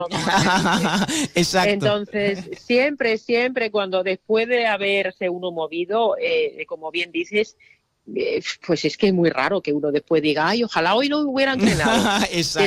normalmente. Exacto. Entonces, siempre cuando después de haberse uno movido, como bien dices, pues es que es muy raro que uno después diga, ay, ojalá hoy no hubiera entrenado.